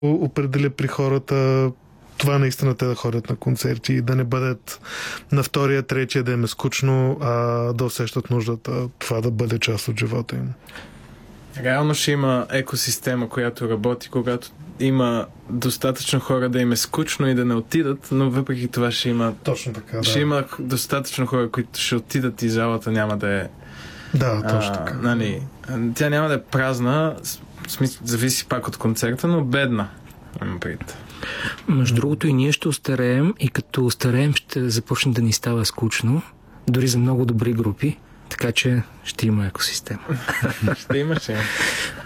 определя при хората това наистина те да ходят на концерти и да не бъдат на втория, третия да им е скучно, а да усещат нуждата това да бъде част от живота им. Реално ще има екосистема, която работи, когато има достатъчно хора да им е скучно и да не отидат, но въпреки това ще има... Точно така, да. Ще има достатъчно хора, които ще отидат и залата няма да е... Да, точно така. Нали, тя няма да е празна, в смисъл, зависи пак от концерта, но бедна. Между другото и ние ще остареем и като остареем ще започне да ни става скучно, дори за много добри групи, така че ще има екосистема. Ще има.